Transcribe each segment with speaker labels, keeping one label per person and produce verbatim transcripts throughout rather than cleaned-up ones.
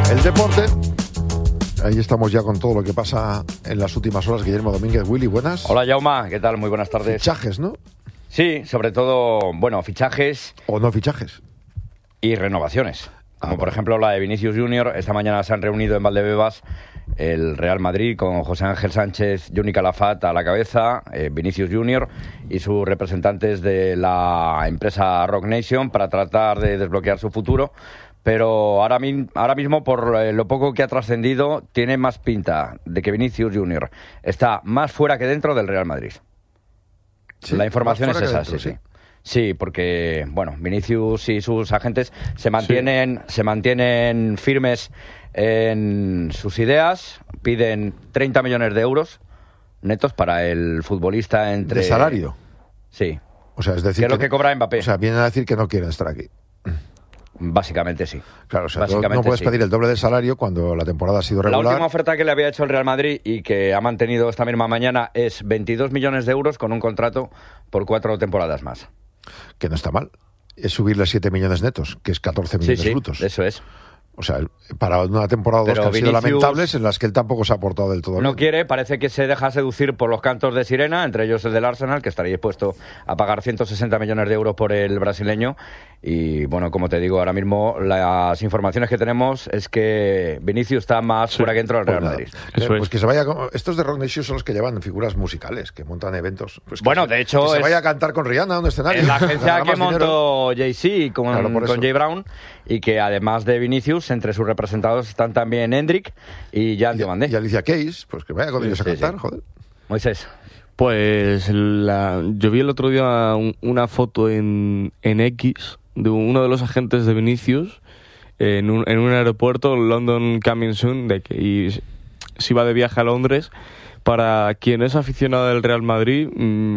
Speaker 1: El deporte. Ahí estamos ya con todo lo que pasa en las últimas horas. Guillermo Domínguez. Willy, buenas.
Speaker 2: Hola, Jaume, ¿qué tal? Muy buenas tardes.
Speaker 1: Fichajes, ¿no?
Speaker 2: Sí, sobre todo, bueno, fichajes.
Speaker 1: O no fichajes.
Speaker 2: Y renovaciones. Como
Speaker 1: Ah,
Speaker 2: por
Speaker 1: bueno.
Speaker 2: ejemplo la de Vinicius Junior. Esta mañana se han reunido en Valdebebas el Real Madrid con José Ángel Sánchez, Johnny Calafat a la cabeza, eh, Vinicius Junior y sus representantes de la empresa Rock Nation para tratar de desbloquear su futuro. Pero ahora, mi, ahora mismo, por eh, lo poco que ha trascendido, tiene más pinta de que Vinicius Junior está más fuera que dentro del Real Madrid.
Speaker 1: Sí,
Speaker 2: La información
Speaker 1: más
Speaker 2: es
Speaker 1: fuera
Speaker 2: esa,
Speaker 1: que
Speaker 2: sí,
Speaker 1: dentro,
Speaker 2: sí. Sí, porque, bueno, Vinicius y sus agentes se mantienen, sí. se mantienen firmes en sus ideas, piden treinta millones de euros netos para el futbolista entre...
Speaker 1: ¿De salario?
Speaker 2: Sí.
Speaker 1: O sea, es decir...
Speaker 2: Que es lo
Speaker 1: que,
Speaker 2: que cobra Mbappé.
Speaker 1: O sea, vienen a decir que no quieren estar aquí.
Speaker 2: Básicamente sí.
Speaker 1: Claro, o sea,
Speaker 2: Básicamente,
Speaker 1: no puedes
Speaker 2: sí.
Speaker 1: pedir el doble del salario cuando la temporada ha sido regular.
Speaker 2: La última oferta que le había hecho el Real Madrid y que ha mantenido esta misma mañana es veintidós millones de euros con un contrato por cuatro temporadas más.
Speaker 1: Que no está mal. Es subirle siete millones netos, que es catorce millones
Speaker 2: sí, sí,
Speaker 1: brutos.
Speaker 2: Eso es.
Speaker 1: O sea, para una temporada o dos
Speaker 2: Pero
Speaker 1: que han sido
Speaker 2: Vinicius
Speaker 1: lamentables, en las que él tampoco se ha aportado del todo
Speaker 2: no
Speaker 1: bien.
Speaker 2: quiere, parece que se deja seducir por los cantos de sirena, entre ellos el del Arsenal, que estaría dispuesto a pagar ciento sesenta millones de euros por el brasileño. Y bueno, como te digo, ahora mismo las informaciones que tenemos es que Vinicius está más
Speaker 1: Sí,
Speaker 2: fuera que dentro del Real
Speaker 1: pues
Speaker 2: Madrid.
Speaker 1: nada.
Speaker 3: Eso
Speaker 1: pues
Speaker 3: es.
Speaker 1: que se vaya. Con... Estos de Rock Nation son los que llevan figuras musicales, que montan eventos. Pues que
Speaker 2: Bueno,
Speaker 1: se...
Speaker 2: de hecho,
Speaker 1: que se
Speaker 2: es-
Speaker 1: vaya a cantar con Rihanna a un escenario.
Speaker 2: En la agencia
Speaker 1: Ganará
Speaker 2: que
Speaker 1: más dinero.
Speaker 2: montó Jay-Z con,
Speaker 1: Claro, por
Speaker 2: con
Speaker 1: eso.
Speaker 2: Jay Brown, y que además de Vinicius, entre sus representados están también Hendrik y Jan
Speaker 1: Y,
Speaker 2: Diomandé.
Speaker 1: y Alicia Keys, pues que vaya con
Speaker 2: Sí,
Speaker 1: ellos a
Speaker 2: sí,
Speaker 1: cantar,
Speaker 2: sí.
Speaker 1: joder.
Speaker 2: Moisés.
Speaker 3: Pues la, yo vi el otro día un- una foto en, en X de uno de los agentes de Vinicius en un, en un aeropuerto, London Coming Soon, de que y se iba de viaje a Londres. Para quien es aficionado del Real Madrid, mmm,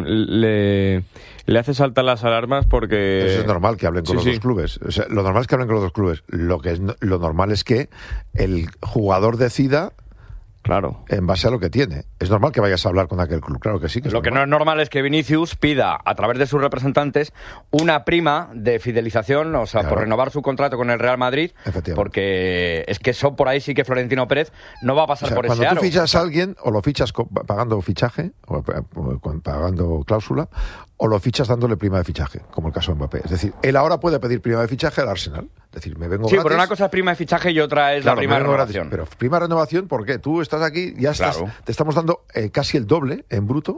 Speaker 3: le, le hace saltar las alarmas porque...
Speaker 1: Eso es normal que hablen con
Speaker 3: Sí,
Speaker 1: los
Speaker 3: sí.
Speaker 1: dos clubes. O sea, lo normal es que hablen con los dos clubes. Lo que es no- lo normal es que el jugador decida
Speaker 3: Claro.
Speaker 1: en base a lo que tiene. Es normal que vayas a hablar con aquel club, claro que sí. Que es
Speaker 2: Lo que no es
Speaker 1: normal.
Speaker 2: normal es que Vinicius pida, a través de sus representantes, una prima de fidelización, o sea,
Speaker 1: Claro.
Speaker 2: por renovar su contrato con el Real Madrid,
Speaker 1: Efectivamente.
Speaker 2: porque es que eso por ahí sí que Florentino Pérez no va a pasar
Speaker 1: O sea,
Speaker 2: por
Speaker 1: cuando
Speaker 2: ese
Speaker 1: tú
Speaker 2: aro.
Speaker 1: fichas a alguien, o lo fichas co- pagando fichaje, o pa- o con- pagando cláusula, o lo fichas dándole prima de fichaje, como el caso de Mbappé. Es decir, él ahora puede pedir prima de fichaje al Arsenal. Es decir, me vengo
Speaker 2: Sí,
Speaker 1: gratis.
Speaker 2: pero una cosa es prima de fichaje y otra es
Speaker 1: Claro,
Speaker 2: la prima
Speaker 1: me
Speaker 2: de
Speaker 1: vengo gratis.
Speaker 2: renovación.
Speaker 1: Pero prima de renovación, ¿por qué? Tú estás aquí, ya estás,
Speaker 2: Claro.
Speaker 1: te estamos dando eh, casi el doble en bruto,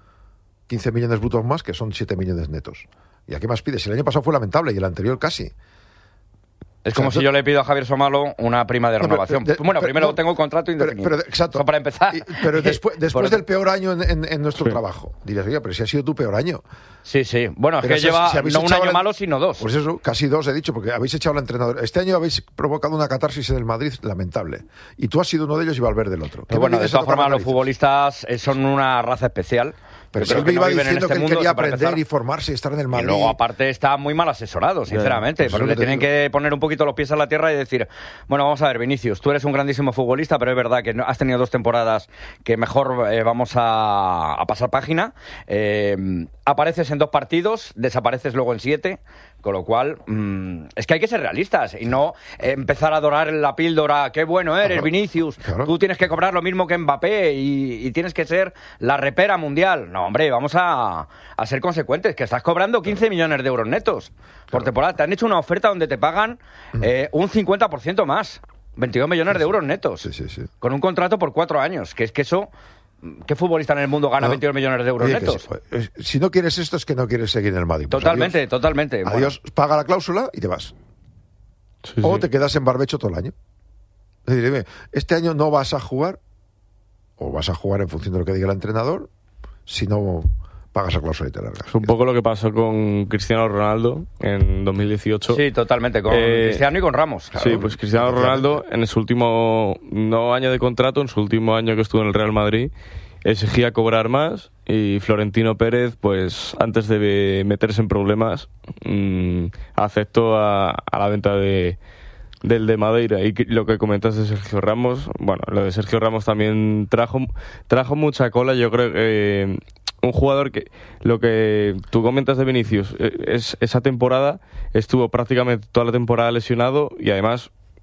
Speaker 1: quince millones brutos más, que son siete millones netos. ¿Y a qué más pides? El año pasado fue lamentable y el anterior casi.
Speaker 2: Es como
Speaker 1: O sea,
Speaker 2: si yo le pido a Javier Somalo una prima de
Speaker 1: No, pero-
Speaker 2: renovación.
Speaker 1: de-
Speaker 2: bueno,
Speaker 1: pero-
Speaker 2: primero
Speaker 1: no,
Speaker 2: tengo contrato
Speaker 1: Pero,
Speaker 2: indefinido.
Speaker 1: pero, exacto.
Speaker 2: Eso para empezar.
Speaker 1: Y- pero después, después
Speaker 2: Por-
Speaker 1: del peor año en, en- en nuestro
Speaker 3: Sí.
Speaker 1: trabajo, dirías, oye, pero si ha sido tu peor año.
Speaker 2: Sí, sí. Bueno, es
Speaker 1: Pero
Speaker 2: que
Speaker 1: si-
Speaker 2: lleva
Speaker 1: si habéis
Speaker 2: no un
Speaker 1: echado
Speaker 2: año
Speaker 1: al-
Speaker 2: malo, sino dos.
Speaker 1: Pues eso, casi dos he dicho, porque habéis echado al entrenador. Este año habéis provocado una catarsis en el Madrid lamentable. Y tú has sido uno de ellos y Valverde el otro. ¿Qué
Speaker 2: Pero
Speaker 1: me
Speaker 2: bueno, de
Speaker 1: vienes a
Speaker 2: todas
Speaker 1: tocar
Speaker 2: formas,
Speaker 1: las
Speaker 2: los
Speaker 1: narices?
Speaker 2: futbolistas eh, son una raza especial.
Speaker 1: Pero
Speaker 2: Yo creo
Speaker 1: siempre
Speaker 2: que no
Speaker 1: iba
Speaker 2: viven en
Speaker 1: diciendo
Speaker 2: este
Speaker 1: que él
Speaker 2: mundo,
Speaker 1: quería
Speaker 2: eso para
Speaker 1: aprender
Speaker 2: empezar.
Speaker 1: y formarse y estar en el
Speaker 2: Y
Speaker 1: Madrid.
Speaker 2: luego, aparte, está muy mal asesorado, sinceramente.
Speaker 1: pues
Speaker 2: Porque
Speaker 1: es lo
Speaker 2: le
Speaker 1: que te
Speaker 2: tienen
Speaker 1: digo.
Speaker 2: que poner un poquito los pies a la tierra y decir, bueno, vamos a ver, Vinicius, tú eres un grandísimo futbolista, pero es verdad que no- has tenido dos temporadas que mejor eh, vamos a, a pasar página. Eh, apareces en dos partidos, desapareces luego en siete. Con lo cual, mmm, es que hay que ser realistas y no eh, empezar a adorar la píldora. Qué bueno eres,
Speaker 1: Claro,
Speaker 2: Vinicius.
Speaker 1: claro.
Speaker 2: Tú tienes que cobrar lo mismo que Mbappé y, y tienes que ser la repera mundial. No, hombre, vamos a, a ser consecuentes, que estás cobrando quince millones de euros netos por temporada. Te han hecho una oferta donde te pagan eh, un cincuenta por ciento más, veintidós millones de euros netos,
Speaker 1: Sí, sí, sí.
Speaker 2: con un contrato por cuatro años. Que es que eso, ¿qué futbolista en el mundo gana
Speaker 1: No.
Speaker 2: veintidós millones de euros
Speaker 1: Oye, que
Speaker 2: netos?
Speaker 1: si, pues, si no quieres esto, es que no quieres seguir en el Madrid. Pues
Speaker 2: Totalmente,
Speaker 1: adiós.
Speaker 2: totalmente. Bueno,
Speaker 1: Adiós, paga la cláusula y te vas.
Speaker 3: Sí,
Speaker 1: O
Speaker 3: sí.
Speaker 1: te quedas en barbecho todo el año. Es decir, dime, este año no vas a jugar, o vas a jugar en función de lo que diga el entrenador, si no pagas la cláusula y te largas.
Speaker 3: Es un poco lo que pasó con Cristiano Ronaldo en dos mil dieciocho.
Speaker 2: Sí, totalmente, con
Speaker 3: Eh,
Speaker 2: Cristiano y con Ramos.
Speaker 3: Sí, pues Cristiano Ronaldo en su último no año de contrato, en su último año que estuvo en el Real Madrid, exigía cobrar más y Florentino Pérez, pues antes de meterse en problemas, mmm, aceptó a, a la venta de del de Madeira. Y que- lo que comentas de Sergio Ramos, bueno, lo de Sergio Ramos también trajo trajo mucha cola. Yo creo que eh, un jugador que lo que tú comentas de Vinicius, eh, es esa temporada estuvo prácticamente toda la temporada lesionado y además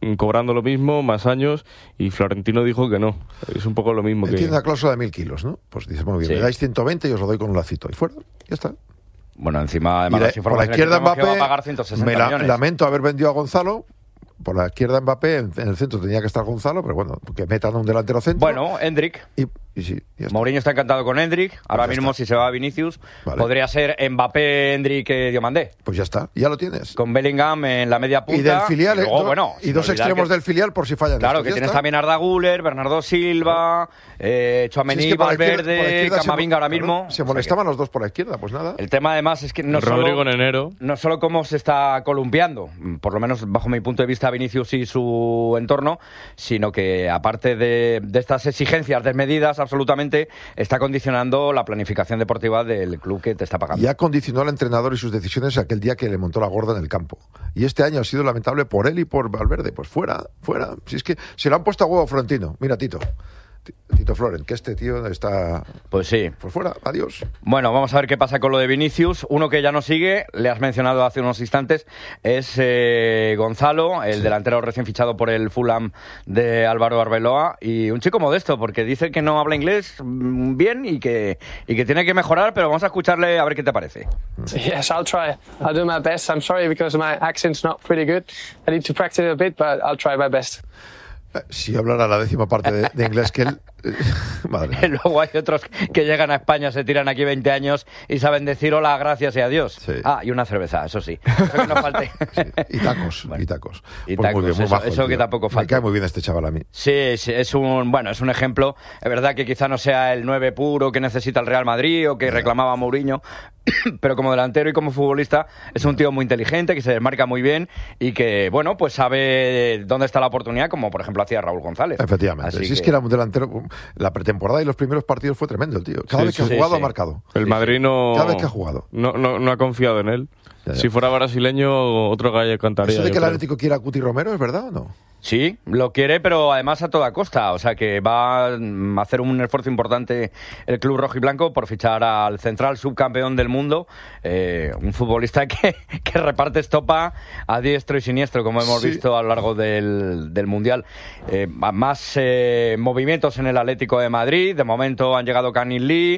Speaker 3: cobrando lo mismo, más años, y Florentino dijo que no. Es un poco lo mismo.
Speaker 1: Él
Speaker 3: que...
Speaker 1: tiene una cláusula de mil kilos, ¿no? Pues dice, muy bien,
Speaker 2: Sí.
Speaker 1: me dais ciento veinte y os lo doy con un lacito. Y fuera, ya está.
Speaker 2: Bueno, encima, además,
Speaker 1: Y la-
Speaker 2: las
Speaker 1: por la
Speaker 2: informaciones
Speaker 1: izquierda
Speaker 2: que tenemos, que va a
Speaker 1: Mbappé,
Speaker 2: pagar ciento sesenta
Speaker 1: me la-
Speaker 2: millones.
Speaker 1: lamento haber vendido a Gonzalo. Por la izquierda Mbappé, en, en el centro tenía que estar Gonzalo, pero bueno, que metan a un delantero centro.
Speaker 2: Bueno, Endrick.
Speaker 1: Y, y sí, ya está.
Speaker 2: Mourinho está encantado con Endrick. Ahora
Speaker 1: ya
Speaker 2: mismo,
Speaker 1: está.
Speaker 2: si se va a Vinicius,
Speaker 1: Vale.
Speaker 2: podría ser Mbappé, Endrick, eh, Diomandé.
Speaker 1: Pues ya está, ya lo tienes.
Speaker 2: Con Bellingham en la media punta.
Speaker 1: Y del filial,
Speaker 2: y luego,
Speaker 1: do-
Speaker 2: bueno,
Speaker 1: y
Speaker 2: sin
Speaker 1: dos
Speaker 2: olvidar
Speaker 1: extremos
Speaker 2: que-
Speaker 1: del filial por si fallan.
Speaker 2: Claro,
Speaker 1: estos,
Speaker 2: que
Speaker 1: ya
Speaker 2: tienes
Speaker 1: está.
Speaker 2: también a Arda Güler, Bernardo Silva, eh, Tchouaméni,
Speaker 1: Si es que por la izquierda- por la
Speaker 2: Valverde,
Speaker 1: izquierda se
Speaker 2: Camavinga ahora
Speaker 1: mo-
Speaker 2: mismo.
Speaker 1: claro, Se
Speaker 2: O sea
Speaker 1: molestaban los dos por la izquierda, pues nada.
Speaker 2: que el tema, además, es que no
Speaker 3: Rodrigo
Speaker 2: solo,
Speaker 3: en enero.
Speaker 2: no solo cómo se está columpiando, por lo menos bajo mi punto de vista, Vinicius y su entorno, sino que aparte de, de estas exigencias desmedidas, absolutamente, está condicionando la planificación deportiva del club que te está pagando.
Speaker 1: Ya condicionó al entrenador y sus decisiones aquel día que le montó la gorda en el campo. Y este año ha sido lamentable por él y por Valverde. Pues fuera, fuera. Si es que se lo han puesto a huevo a Florentino. Mira, Tito. T- Tito Florent, que este tío está...
Speaker 2: Pues sí.
Speaker 1: Pues fuera, adiós.
Speaker 2: Bueno, vamos a ver qué pasa con lo de Vinicius. Uno que ya no sigue, le has mencionado hace unos instantes, es eh, Gonzalo, el delantero recién fichado por el Fulham de Álvaro Arbeloa, y un chico modesto, porque dice que no habla inglés mm, bien y que, y que tiene que mejorar, pero vamos a escucharle a ver qué te parece.
Speaker 4: Yes, I'll try. I'll do my best. I'm sorry because my accent's not pretty good. I need to practice a bit, but I'll try my best.
Speaker 1: Eh, Si hablara la décima parte de, de inglés que él... eh, madre mía.
Speaker 2: Luego hay otros que llegan a España, se tiran aquí veinte años y saben decir hola, gracias y adiós.
Speaker 1: Sí.
Speaker 2: Ah, y una cerveza, eso sí. Eso que no falte.
Speaker 1: Sí, y tacos,
Speaker 2: Bueno.
Speaker 1: y tacos.
Speaker 2: Y
Speaker 1: Pues muy
Speaker 2: tacos,
Speaker 1: bien, muy
Speaker 2: eso-
Speaker 1: majo el
Speaker 2: eso que
Speaker 1: tío.
Speaker 2: tampoco
Speaker 1: Me
Speaker 2: falte.
Speaker 1: cae muy bien este chaval a mí.
Speaker 2: Sí, sí, es un bueno, es un ejemplo. Es verdad que quizá no sea el nueve puro que necesita el Real Madrid o que reclamaba Mourinho, pero como delantero y como futbolista es un tío muy inteligente, que se desmarca muy bien y que, bueno, pues sabe dónde está la oportunidad, como por ejemplo hacía Raúl González.
Speaker 1: Efectivamente.
Speaker 2: Así
Speaker 1: Si es que era un delantero... La pretemporada y los primeros partidos fue tremendo el tío. Cada
Speaker 3: Sí,
Speaker 1: vez que
Speaker 3: sí,
Speaker 1: ha jugado
Speaker 2: sí.
Speaker 1: ha marcado.
Speaker 3: El Madrid no...
Speaker 1: Cada vez que ha jugado.
Speaker 3: No, no, no ha confiado en él.
Speaker 1: Ya, ya.
Speaker 3: Si fuera brasileño, otro gallo cantaría.
Speaker 1: ¿Eso de
Speaker 3: yo
Speaker 1: que el
Speaker 3: creo.
Speaker 1: Atlético quiera a Cuti Romero es verdad o no?
Speaker 2: Sí, lo quiere, pero además a toda costa. O sea que va a hacer un esfuerzo importante el club rojiblanco por fichar al central subcampeón del mundo, eh, un futbolista que, que reparte estopa a diestro y siniestro, como hemos
Speaker 1: Sí.
Speaker 2: visto a lo largo del, del Mundial. Eh, más eh, movimientos en el Atlético de Madrid. De momento han llegado Canin Lee,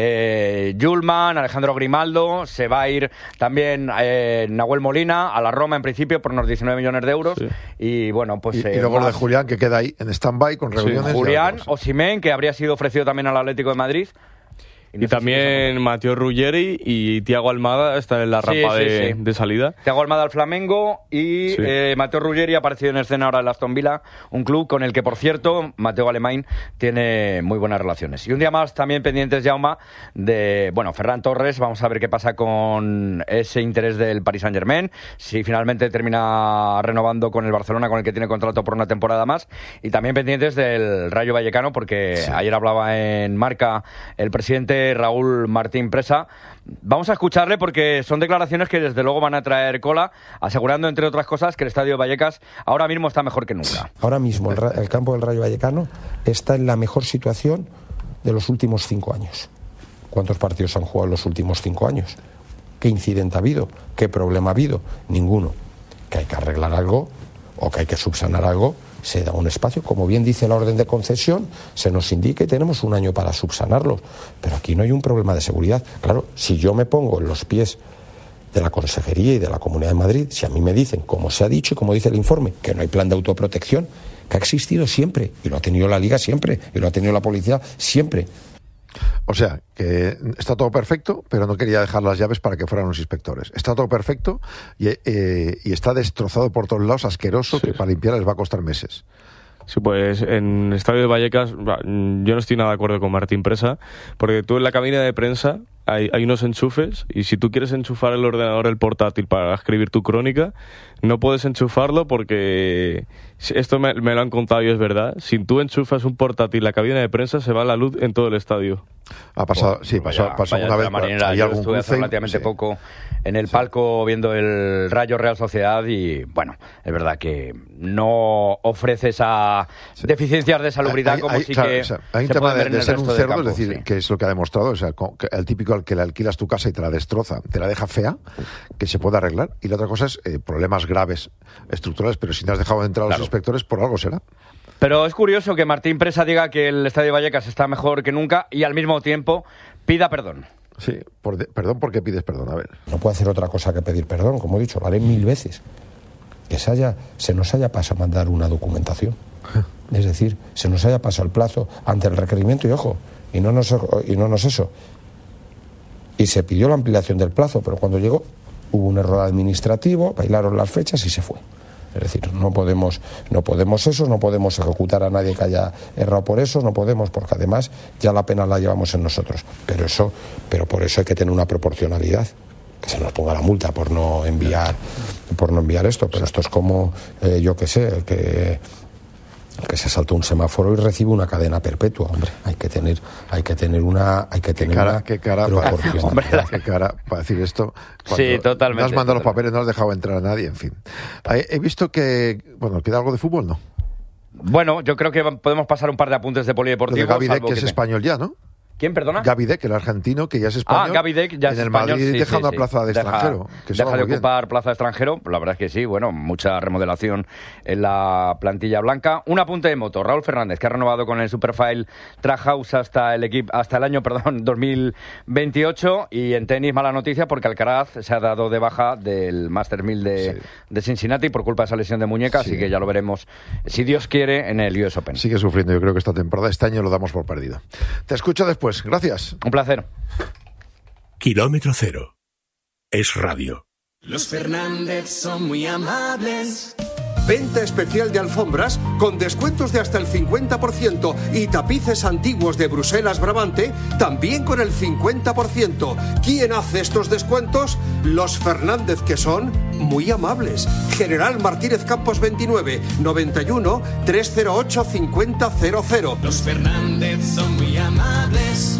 Speaker 2: eh, Yulman, Alejandro Grimaldo. Se va a ir también eh, Nahuel Molina a la Roma en principio por unos diecinueve millones de euros.
Speaker 3: Sí.
Speaker 2: Y bueno, pues...
Speaker 1: Y, y
Speaker 2: eh,
Speaker 1: luego lo de
Speaker 2: más-
Speaker 1: Julián, que queda ahí en stand-by con reuniones. y
Speaker 2: Julián,
Speaker 1: otras cosas.
Speaker 2: Osimhen, que habría sido ofrecido también al Atlético de Madrid. no
Speaker 3: Y
Speaker 2: sé si
Speaker 3: también Mateo Ruggeri y Thiago Almada están en la
Speaker 2: Sí,
Speaker 3: rampa
Speaker 2: sí,
Speaker 3: de,
Speaker 2: sí.
Speaker 3: de salida.
Speaker 2: Thiago Almada al Flamengo y
Speaker 3: Sí.
Speaker 2: eh, Mateo Ruggeri ha aparecido en escena ahora en Aston Villa, un club con el que, por cierto, Mateo Alemán tiene muy buenas relaciones. Y un día más también pendientes, Jaume, de, bueno, Ferran Torres. Vamos a ver qué pasa con ese interés del Paris Saint-Germain, si finalmente termina renovando con el Barcelona, con el que tiene contrato por una temporada más. Y también pendientes del Rayo Vallecano, porque ayer hablaba en Marca el presidente Raúl Martín Presa. Vamos a escucharle porque son declaraciones que desde luego van a traer cola, asegurando, entre otras cosas, que el Estadio Vallecas ahora mismo está mejor que nunca.
Speaker 5: Ahora mismo el, ra- el campo del Rayo Vallecano está en la mejor situación de los últimos cinco años. ¿Cuántos partidos han jugado en los últimos cinco años? ¿Qué incidente ha habido? ¿Qué problema ha habido? Ninguno. Que hay que arreglar algo o que hay que subsanar algo, se da un espacio, como bien dice la orden de concesión, se nos indica y tenemos un año para subsanarlo. Pero aquí no hay un problema de seguridad. Claro, si yo me pongo en los pies de la Consejería y de la Comunidad de Madrid, si a mí me dicen, como se ha dicho y como dice el informe, que no hay plan de autoprotección, que ha existido siempre, y lo ha tenido la Liga siempre, y lo ha tenido la policía siempre.
Speaker 1: O sea, que está todo perfecto, pero no quería dejar las llaves para que fueran los inspectores. Está todo perfecto y, eh, y está destrozado por todos lados, asqueroso,
Speaker 3: Sí.
Speaker 1: que para limpiar les va a costar meses.
Speaker 3: Sí, pues en el Estadio de Vallecas bah, yo no estoy nada de acuerdo con Martín Presa, porque tú en la cabina de prensa hay, hay unos enchufes y si tú quieres enchufar el ordenador, el portátil para escribir tu crónica, no puedes enchufarlo porque esto me, me lo han contado y es verdad. Si tú enchufas un portátil en la cabina de prensa se va la luz en todo el estadio.
Speaker 1: Ha pasado,
Speaker 2: Por-
Speaker 1: sí,
Speaker 2: por
Speaker 1: pasó,
Speaker 2: Valla-
Speaker 1: pasó
Speaker 2: Valla
Speaker 1: una
Speaker 2: de
Speaker 1: vez.
Speaker 2: la Marinera.
Speaker 1: Hay
Speaker 2: Yo
Speaker 1: algún
Speaker 2: estuve hace
Speaker 1: cruce y-
Speaker 2: relativamente
Speaker 1: sí.
Speaker 2: poco en el palco viendo el Rayo Real Sociedad y, bueno, es verdad que no ofrece esa deficiencias de salubridad
Speaker 1: Hay-
Speaker 2: como
Speaker 1: hay-
Speaker 2: sí
Speaker 1: claro,
Speaker 2: que
Speaker 1: o sea, hay un
Speaker 2: se
Speaker 1: tema
Speaker 2: pueden
Speaker 1: de,
Speaker 2: ver en
Speaker 1: de
Speaker 2: el
Speaker 1: ser un
Speaker 2: resto del
Speaker 1: cerdo,
Speaker 2: campo,
Speaker 1: es decir,
Speaker 2: sí.
Speaker 1: que es lo que ha demostrado, o sea, co- que el típico al que le alquilas tu casa y te la destroza, te la deja fea, que se puede arreglar. Y la otra cosa es eh, problemas graves, estructurales, pero si no has dejado de entrar a los
Speaker 2: Claro.
Speaker 1: inspectores, por algo será.
Speaker 2: Pero es curioso que Martín Presa diga que el Estadio Vallecas está mejor que nunca y al mismo tiempo pida perdón.
Speaker 1: Sí, por de- perdón, ¿por qué pides perdón? A ver.
Speaker 5: No puedo hacer otra cosa que pedir perdón, como he dicho, lo haré mil veces. Que se, haya, se nos haya pasado a mandar una documentación. Es decir, se nos haya pasado el plazo ante el requerimiento y ojo, y no nos, y no nos eso. Y se pidió la ampliación del plazo, pero cuando llegó hubo un error administrativo, bailaron las fechas y se fue. Es decir, no podemos, no podemos eso, no podemos ejecutar a nadie que haya errado por eso, no podemos, porque además ya la pena la llevamos en nosotros. Pero eso, pero por eso hay que tener una proporcionalidad. Que se nos ponga la multa por no enviar, por no enviar esto. Pero esto es como, eh, yo qué sé, el que, el que se salta un semáforo y recibe una cadena perpetua. Hombre, hay que tener, hay que tener una, hay que
Speaker 1: Qué
Speaker 5: tener
Speaker 1: cara,
Speaker 5: una
Speaker 1: qué cara, para,
Speaker 5: proporcionalidad.
Speaker 1: hombre, qué cara para decir esto. Cuando
Speaker 2: Sí, totalmente,
Speaker 1: No has mandado los
Speaker 2: totalmente.
Speaker 1: papeles, no has dejado entrar a nadie, en fin. He, he visto que, bueno, ¿queda algo de fútbol? No.
Speaker 2: Bueno, yo creo que podemos pasar un par de apuntes de
Speaker 1: Lo
Speaker 2: polideportivo.
Speaker 1: de Gaby Deck,
Speaker 2: salvo
Speaker 1: que
Speaker 2: que
Speaker 1: es
Speaker 2: te-
Speaker 1: español ya, ¿no?
Speaker 2: ¿Quién, perdona?
Speaker 1: Gaby Deck, el argentino, que ya es español.
Speaker 2: Ah, Gaby Deck ya
Speaker 1: en
Speaker 2: es
Speaker 1: el
Speaker 2: español,
Speaker 1: Madrid
Speaker 2: sí,
Speaker 1: deja
Speaker 2: sí,
Speaker 1: una
Speaker 2: sí.
Speaker 1: plaza de
Speaker 2: Deja-
Speaker 1: extranjero. Que eso
Speaker 2: deja
Speaker 1: va
Speaker 2: de
Speaker 1: muy bien.
Speaker 2: ocupar plaza de extranjero, la verdad es que sí, bueno, mucha remodelación en la plantilla blanca. Un apunte de moto, Raúl Fernández, que ha renovado con el Superfile Trackhouse hasta el equipo, hasta el año, perdón, dos mil veintiocho. Y en tenis, mala noticia, porque Alcaraz se ha dado de baja del Master mil de,
Speaker 1: Sí.
Speaker 2: de Cincinnati por culpa de esa lesión de muñeca,
Speaker 1: Sí.
Speaker 2: así que ya lo veremos, si Dios quiere, en el U S Open.
Speaker 1: Sigue sufriendo, yo creo que esta temporada, este año lo damos por perdido. Te escucho después, gracias.
Speaker 2: Un placer.
Speaker 6: Kilómetro cero. Es radio.
Speaker 7: Los Fernández son muy amables.
Speaker 8: Venta especial de alfombras con descuentos de hasta el cincuenta por ciento y tapices antiguos de Bruselas Brabante también con el cincuenta por ciento. ¿Quién hace estos descuentos? Los Fernández, que son muy amables. General Martínez Campos veintinueve, noventa y uno, trescientos ocho, cincuenta cero cero.
Speaker 7: Los Fernández son muy amables.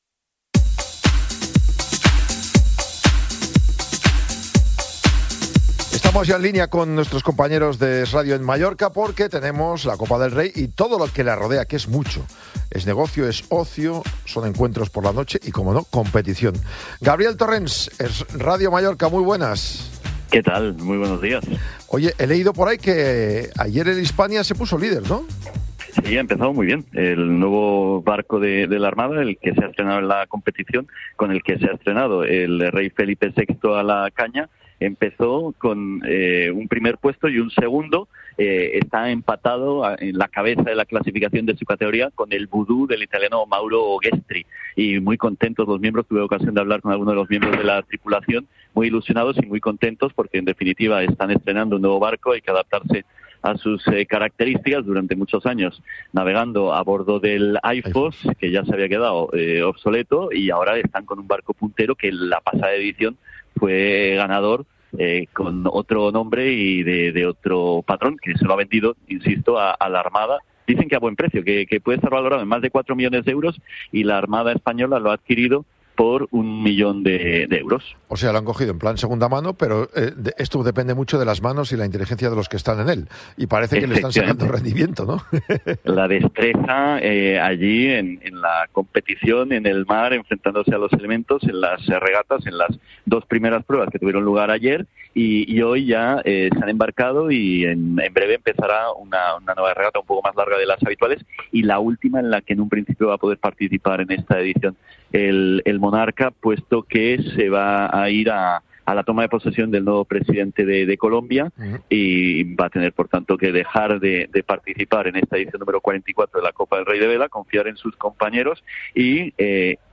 Speaker 1: Estamos ya en línea con nuestros compañeros de Radio en Mallorca porque tenemos la Copa del Rey y todo lo que la rodea, que es mucho. Es negocio, es ocio, son encuentros por la noche y, como no, competición. Gabriel Torrens, es Radio Mallorca, muy buenas.
Speaker 9: ¿Qué tal? Muy buenos días.
Speaker 1: Oye, he leído por ahí que ayer el Hispania se puso líder, ¿no?
Speaker 9: Sí, ha empezado muy bien. El nuevo barco de, de la Armada, el que se ha estrenado en la competición, con el que se ha estrenado el rey Felipe sexto a la caña, empezó con eh, un primer puesto y un segundo. Eh, está empatado a, en la cabeza de la clasificación de su categoría con el vudú del italiano Mauro Ghestri. Y muy contentos los miembros. Tuve ocasión de hablar con algunos de los miembros de la tripulación, muy ilusionados y muy contentos porque, en definitiva, están estrenando un nuevo barco. Hay que adaptarse a sus eh, características. Durante muchos años navegando a bordo del AIFOS, que ya se había quedado eh, obsoleto, y ahora están con un barco puntero que en la pasada edición fue ganador eh, con otro nombre y de, de otro patrón, que se lo ha vendido, insisto, a, a la Armada. Dicen que a buen precio, que, que puede estar valorado en más de cuatro millones de euros, y la Armada española lo ha adquirido por un millón de, de euros.
Speaker 1: O sea, lo han cogido en plan segunda mano, pero eh, de, esto depende mucho de las manos y la inteligencia de los que están en él. Y parece que le están sacando rendimiento, ¿no?
Speaker 9: La destreza eh, allí en, en la competición, en el mar, enfrentándose a los elementos, en las eh, regatas, en las dos primeras pruebas que tuvieron lugar ayer, y, y hoy ya eh, se han embarcado y en, en breve empezará una, una nueva regata un poco más larga de las habituales, y la última en la que en un principio va a poder participar en esta edición el, el Monarca, puesto que se va a ir a, a la toma de posesión del nuevo presidente de, de Colombia, uh-huh. y va a tener, por tanto, que dejar de, de participar en esta edición número cuarenta y cuatro de la Copa del Rey de Vela, confiar en sus compañeros y eh,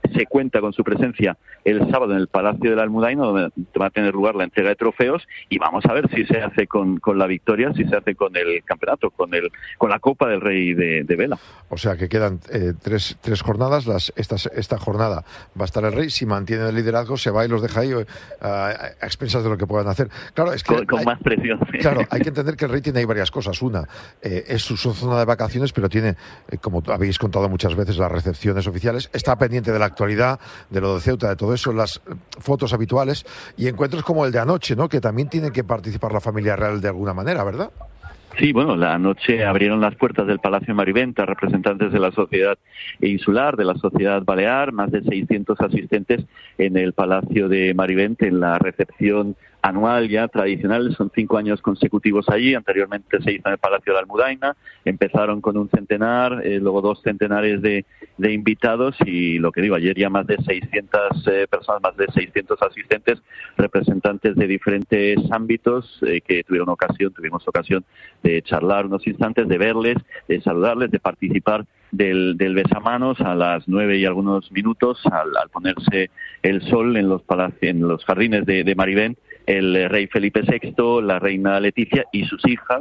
Speaker 9: se cuenta con su presencia el sábado en el Palacio de la Almudaina, donde va a tener lugar la entrega de trofeos, y vamos a ver si se hace con, con la victoria, si se hace con el campeonato, con el con la Copa del Rey de, de Vela.
Speaker 1: O sea que quedan eh, tres, tres jornadas. Las, esta, esta jornada va a estar el Rey. Si mantiene el liderazgo, se va y los deja ahí uh, a expensas de lo que puedan hacer. Claro, es que
Speaker 9: con, con
Speaker 1: hay,
Speaker 9: más presión.
Speaker 1: Claro, hay que entender que el Rey tiene ahí varias cosas. Una, eh, es su, su zona de vacaciones, pero tiene, eh, como habéis contado muchas veces, las recepciones oficiales. Está pendiente de la actualidad, de lo de Ceuta, de todo eso, las fotos habituales y encuentros como el de anoche, ¿no? Que también tiene que participar la familia real de alguna manera, ¿verdad?
Speaker 9: Sí, bueno, la noche abrieron las puertas del Palacio de Mariventa a representantes de la sociedad insular, de la sociedad balear, más de seiscientos asistentes en el Palacio de Mariventa en la recepción anual ya tradicional. Son cinco años consecutivos allí. Anteriormente se hizo en el Palacio de la Almudaina. Empezaron con un centenar, eh, luego dos centenares de, de invitados y lo que digo, ayer ya más de seiscientas eh, personas, más de seiscientos asistentes, representantes de diferentes ámbitos eh, que tuvieron ocasión, tuvimos ocasión de charlar unos instantes, de verles, de saludarles, de participar del, del besamanos a las nueve y algunos minutos al, al ponerse el sol en los palacios, en los jardines de, de Marivent, el rey Felipe sexto, la reina Leticia y sus hijas,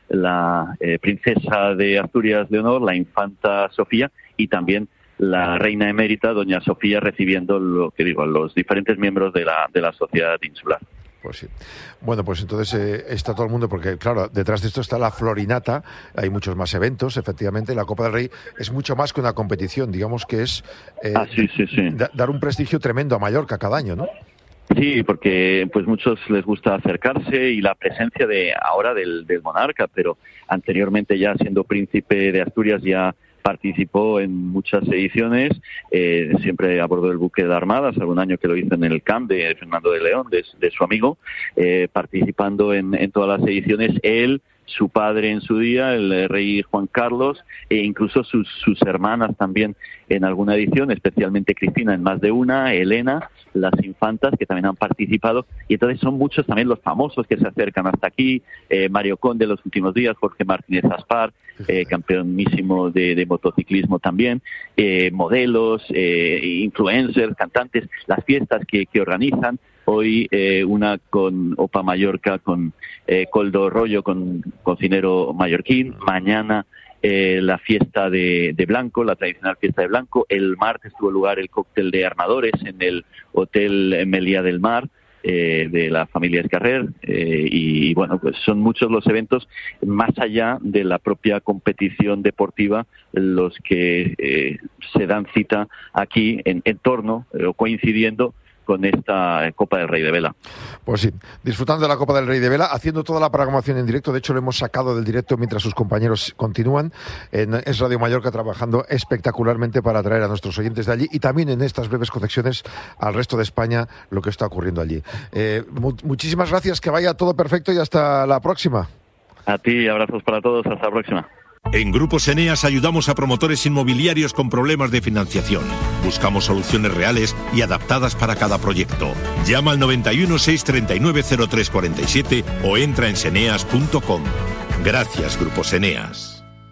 Speaker 9: la eh, princesa de Asturias Leonor, la infanta Sofía y también la reina emérita, doña Sofía, recibiendo lo que digo, los diferentes miembros de la, de la sociedad insular.
Speaker 1: Pues sí. Bueno, pues entonces eh, está todo el mundo, porque claro, detrás de esto está la Florinata, hay muchos más eventos, efectivamente, la Copa del Rey es mucho más que una competición, digamos que es eh,
Speaker 9: ah, sí, sí, sí.
Speaker 1: Da, dar un prestigio tremendo a Mallorca cada año, ¿no?
Speaker 9: Sí, porque pues muchos les gusta acercarse y la presencia de ahora del, del monarca, pero anteriormente ya siendo príncipe de Asturias ya participó en muchas ediciones, eh, siempre a bordo del buque de Armadas, algún año que lo hizo en el camp de Fernando de León, de, de su amigo, eh, participando en, en todas las ediciones, él, su padre en su día, el rey Juan Carlos, e incluso sus, sus hermanas también en alguna edición, especialmente Cristina en más de una, Elena, las infantas que también han participado, y entonces son muchos también los famosos que se acercan hasta aquí, eh, Mario Conde los últimos días, Jorge Martínez Aspar, eh, campeonísimo de, de motociclismo también, eh, modelos, eh, influencers, cantantes, las fiestas que, que organizan. Hoy eh, una con Opa Mallorca, con eh, Coldo Rollo, con cocinero mallorquín. Mañana eh, la fiesta de, de Blanco, la tradicional fiesta de Blanco. El martes tuvo lugar el cóctel de armadores en el Hotel Meliá del Mar eh, de la familia Escarrer. Eh, y bueno, pues son muchos los eventos más allá de la propia competición deportiva los que eh, se dan cita aquí en, en torno o eh, coincidiendo con esta Copa del Rey de Vela.
Speaker 1: Pues sí, disfrutando de la Copa del Rey de Vela, haciendo toda la programación en directo. De hecho, lo hemos sacado del directo mientras sus compañeros continúan. En Es Radio Mallorca trabajando espectacularmente para atraer a nuestros oyentes de allí y también en estas breves conexiones al resto de España lo que está ocurriendo allí. Eh, mu- muchísimas gracias, que vaya todo perfecto y hasta la próxima.
Speaker 9: A ti, abrazos para todos, hasta la próxima.
Speaker 6: En Grupos Eneas ayudamos a promotores inmobiliarios con problemas de financiación. Buscamos soluciones reales y adaptadas para cada proyecto. Llama al noventa y uno, seiscientos treinta y nueve, cero tres cuarenta y siete o entra en seneas punto com. Gracias, Grupos Eneas.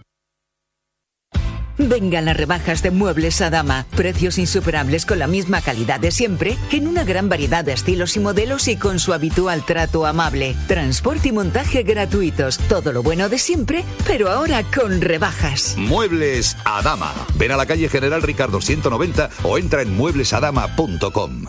Speaker 10: Vengan las rebajas de Muebles Adama. Precios insuperables con la misma calidad de siempre, en una gran variedad de estilos y modelos y con su habitual trato amable. Transporte y montaje gratuitos. Todo lo bueno de siempre, pero ahora con rebajas.
Speaker 11: Muebles Adama. Ven a la calle General Ricardo ciento noventa o entra en muebles adama punto com.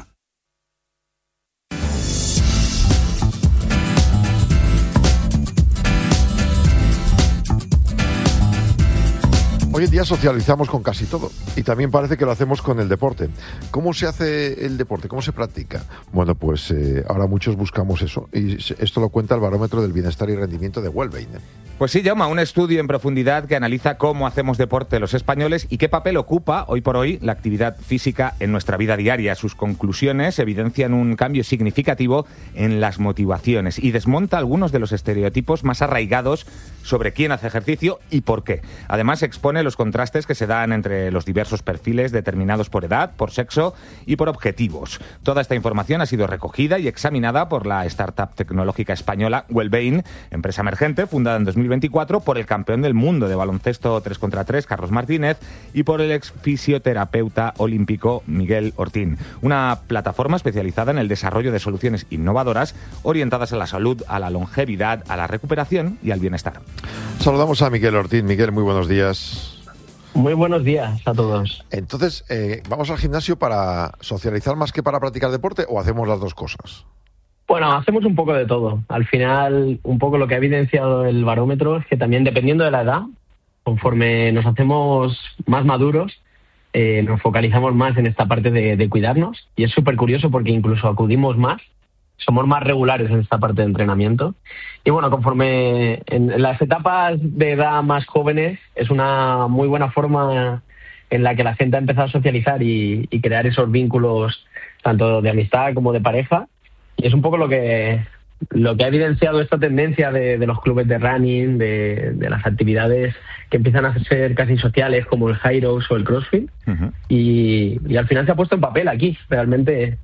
Speaker 1: Hoy en día socializamos con casi todo y también parece que lo hacemos con el deporte. ¿Cómo se hace el deporte? ¿Cómo se practica? Bueno, pues eh, ahora muchos buscamos eso y esto lo cuenta el barómetro del bienestar y rendimiento de Wellbeing.
Speaker 12: Pues sí, Jaume, un estudio en profundidad que analiza cómo hacemos deporte los españoles y qué papel ocupa hoy por hoy la actividad física en nuestra vida diaria. Sus conclusiones evidencian un cambio significativo en las motivaciones y desmonta algunos de los estereotipos más arraigados sobre quién hace ejercicio y por qué. Además, expone los contrastes que se dan entre los diversos perfiles determinados por edad, por sexo y por objetivos. Toda esta información ha sido recogida y examinada por la startup tecnológica española Wellbeing, empresa emergente fundada en dos mil mil veinticuatro, por el campeón del mundo de baloncesto tres contra tres, Carlos Martínez, y por el ex fisioterapeuta olímpico Miguel Ortín. Una plataforma especializada en el desarrollo de soluciones innovadoras orientadas a la salud, a la longevidad, a la recuperación y al bienestar.
Speaker 1: Saludamos a Miguel Ortín. Miguel, muy buenos días.
Speaker 13: Muy buenos días a todos.
Speaker 1: Entonces, eh, ¿vamos al gimnasio para socializar más que para practicar deporte o hacemos las dos cosas?
Speaker 13: Bueno, hacemos un poco de todo. Al final, un poco lo que ha evidenciado el barómetro es que también, dependiendo de la edad, conforme nos hacemos más maduros, eh, nos focalizamos más en esta parte de, de cuidarnos. Y es súper curioso porque incluso acudimos más, somos más regulares en esta parte de entrenamiento. Y bueno, conforme en las etapas de edad más jóvenes, es una muy buena forma en la que la gente ha empezado a socializar y, y crear esos vínculos tanto de amistad como de pareja. Y es un poco lo que lo que ha evidenciado esta tendencia de, de los clubes de running, de, de las actividades que empiezan a ser casi sociales, como el High Rocks o el CrossFit. Uh-huh. y, y al final se ha puesto en papel aquí, realmente.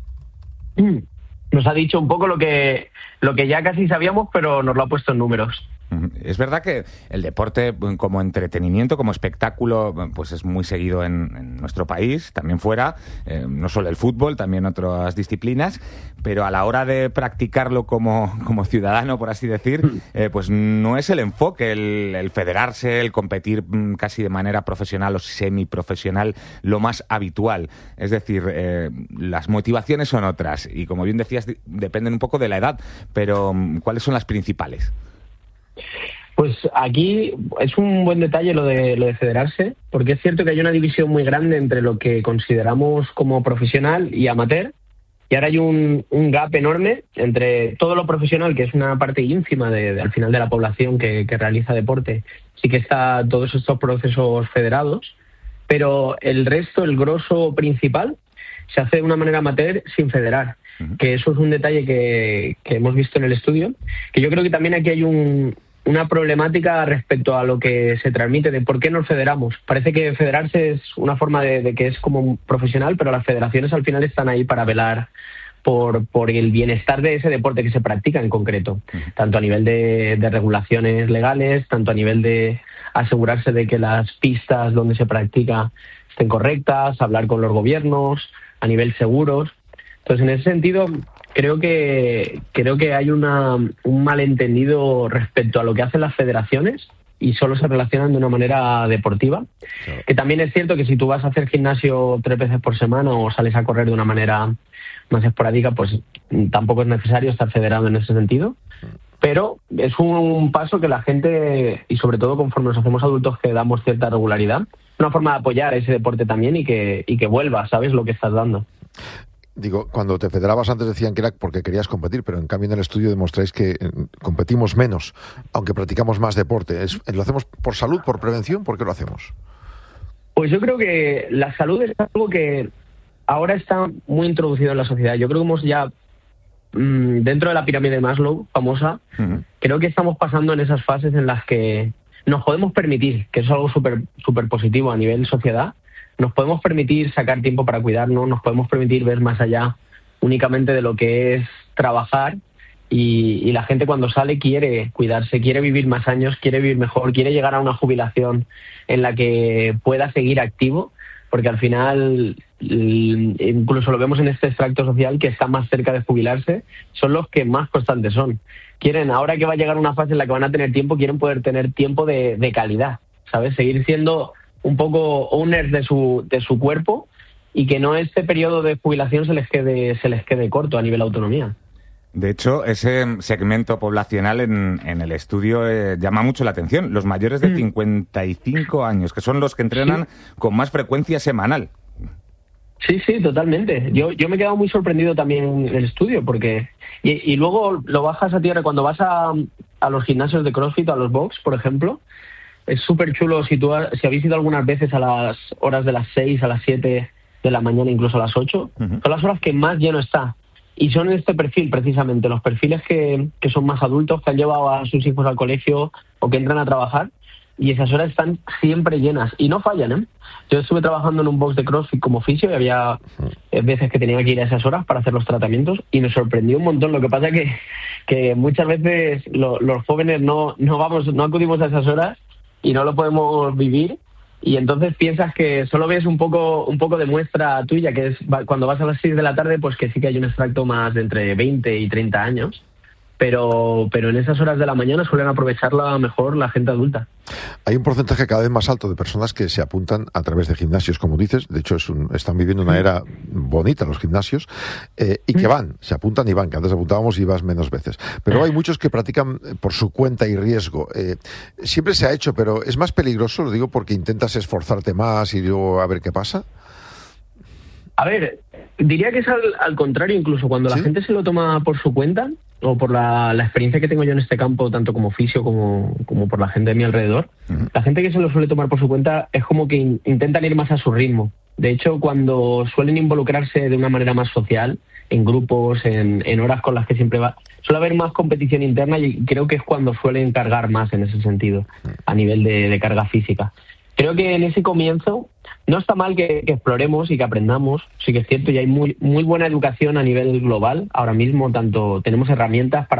Speaker 13: Nos ha dicho un poco lo que lo que ya casi sabíamos, pero nos lo ha puesto en números.
Speaker 12: Es verdad que el deporte como entretenimiento, como espectáculo, pues es muy seguido en, en nuestro país, también fuera, eh, no solo el fútbol, también otras disciplinas, pero a la hora de practicarlo como, como ciudadano, por así decir, eh, pues no es el enfoque, el, el federarse, el competir casi de manera profesional o semiprofesional, lo más habitual. Es decir, eh, las motivaciones son otras y, como bien decías, dependen un poco de la edad, pero ¿cuáles son las principales?
Speaker 13: Pues aquí es un buen detalle lo de, lo de federarse, porque es cierto que hay una división muy grande entre lo que consideramos como profesional y amateur, y ahora hay un, un gap enorme entre todo lo profesional, que es una parte ínfima de, de, al final de la población que, que realiza deporte, sí que está todos estos procesos federados, pero el resto, el grosso principal, se hace de una manera amateur sin federar. Que eso es un detalle que, que hemos visto en el estudio, que yo creo que también aquí hay un, una problemática respecto a lo que se transmite de por qué nos federamos. Parece que federarse es una forma de, de que es como un profesional, pero las federaciones al final están ahí para velar por, por el bienestar de ese deporte que se practica en concreto, tanto a nivel de, de regulaciones legales, tanto a nivel de asegurarse de que las pistas donde se practica estén correctas, hablar con los gobiernos, a nivel seguros. Entonces, en ese sentido, creo que creo que hay una, un malentendido respecto a lo que hacen las federaciones y solo se relacionan de una manera deportiva. Claro. Que también es cierto que si tú vas a hacer gimnasio tres veces por semana o sales a correr de una manera más esporádica, pues tampoco es necesario estar federado en ese sentido. Pero es un paso que la gente, y sobre todo conforme nos hacemos adultos que damos cierta regularidad, una forma de apoyar ese deporte también y que, y que vuelva, ¿sabes?, lo que estás dando.
Speaker 1: Digo, cuando te federabas antes decían que era porque querías competir, pero en cambio en el estudio demostráis que competimos menos, aunque practicamos más deporte. ¿Es, ¿Lo hacemos por salud, por prevención? ¿Por qué lo hacemos?
Speaker 13: Pues yo creo que la salud es algo que ahora está muy introducido en la sociedad. Yo creo que hemos ya, mmm, dentro de la pirámide de Maslow, famosa, uh-huh. creo que estamos pasando en esas fases en las que nos podemos permitir, que eso es algo súper súper positivo a nivel sociedad, nos podemos permitir sacar tiempo para cuidarnos, nos podemos permitir ver más allá únicamente de lo que es trabajar y, y la gente cuando sale quiere cuidarse, quiere vivir más años, quiere vivir mejor, quiere llegar a una jubilación en la que pueda seguir activo, porque al final, incluso lo vemos en este extracto social, que está más cerca de jubilarse, son los que más constantes son. Quieren, ahora que va a llegar una fase en la que van a tener tiempo, quieren poder tener tiempo de, de calidad, ¿sabes? Seguir siendo un poco owners de su de su cuerpo y que no este periodo de jubilación se les quede se les quede corto a nivel autonomía.
Speaker 12: De hecho, ese segmento poblacional en, en el estudio eh, llama mucho la atención. Los mayores de mm. cincuenta y cinco años, que son los que entrenan sí. con más frecuencia semanal.
Speaker 13: Sí, sí, totalmente. Yo yo me he quedado muy sorprendido también en el estudio porque y, y luego lo bajas a tierra cuando vas a, a los gimnasios de CrossFit o a los box, por ejemplo. Es súper chulo si, tú, si habéis ido algunas veces a las horas de las seis, a las siete de la mañana, incluso a las ocho. Uh-huh. Son las horas que más lleno está. Y son este perfil, precisamente, los perfiles que, que son más adultos, que han llevado a sus hijos al colegio o que entran a trabajar, y esas horas están siempre llenas y no fallan, ¿eh? Yo estuve trabajando en un box de CrossFit como fisio y había veces que tenía que ir a esas horas para hacer los tratamientos y me sorprendió un montón. Lo que pasa que, que muchas veces lo, los jóvenes no, no vamos, no acudimos a esas horas y no lo podemos vivir. Y entonces piensas que solo ves un poco un poco de muestra tuya, que es cuando vas a las seis de la tarde, pues que sí que hay un extracto más de entre veinte y treinta años, pero pero en esas horas de la mañana suelen aprovecharla mejor la gente adulta.
Speaker 1: Hay un porcentaje cada vez más alto de personas que se apuntan a través de gimnasios, como dices. De hecho, es un, están viviendo una era bonita los gimnasios, eh, y que van, se apuntan y van, que antes apuntábamos y vas menos veces. Pero hay muchos que practican por su cuenta y riesgo. Eh, siempre se ha hecho, pero es más peligroso, lo digo, porque intentas esforzarte más y luego a ver qué pasa.
Speaker 13: A ver, diría que es al, al contrario, incluso cuando ¿Sí? la gente se lo toma por su cuenta, o por la, la experiencia que tengo yo en este campo, tanto como fisio como, como por la gente de mi alrededor, uh-huh. la gente que se lo suele tomar por su cuenta es como que in, intentan ir más a su ritmo. De hecho, cuando suelen involucrarse de una manera más social, en grupos, en, en horas con las que siempre va, suele haber más competición interna y creo que es cuando suelen cargar más en ese sentido, a nivel de, de carga física. Creo que en ese comienzo no está mal que, que exploremos y que aprendamos. Sí que es cierto, y hay muy, muy buena educación a nivel global. Ahora mismo tanto tenemos herramientas para